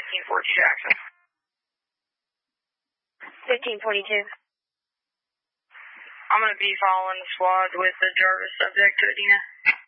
1540 Jackson. 1542. I'm going to be following the squad with the Jarvis subject to Adina.